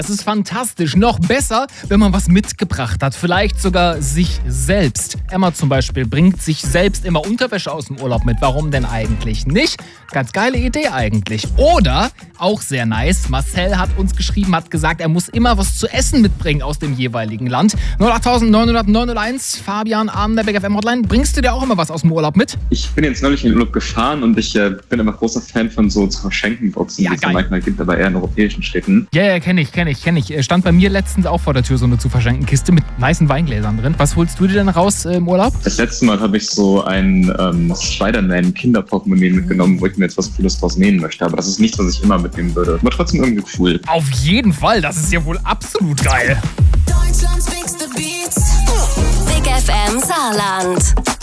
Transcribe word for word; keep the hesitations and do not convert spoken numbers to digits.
Das ist fantastisch. Noch besser, wenn man was mitgebracht hat. Vielleicht sogar sich selbst. Emma zum Beispiel bringt sich selbst immer Unterwäsche aus dem Urlaub mit. Warum denn eigentlich nicht? Ganz geile Idee eigentlich. Oder, auch sehr nice, Marcel hat uns geschrieben, hat gesagt, er muss immer was zu essen mitbringen aus dem jeweiligen Land. null acht neun null null neun null eins, Fabian an der Big F M Hotline. Bringst du dir auch immer was aus dem Urlaub mit? Ich bin jetzt neulich in den Urlaub gefahren und ich äh, bin immer großer Fan von so zu verschenken Boxen, Ja, die es geil. manchmal gibt, aber eher in europäischen Städten. Ja, ja, kenne ich, kenne ich, kenne ich. Stand bei mir letztens auch vor der Tür so eine zu verschenken Kiste mit weißen Weingläsern drin. Was holst du dir denn raus äh, im Urlaub? Das letzte Mal habe ich so ein ähm, Spider-Man-Kinderportemonnaie mitgenommen, wo ich mir jetzt was Cooles draus nähen möchte. Aber das ist nichts, was ich immer mitnehmen würde. Aber trotzdem irgendwie cool. Auf jeden Fall, das ist ja wohl absolut geil. Deutschlands bigste Beats. Big F M Saarland.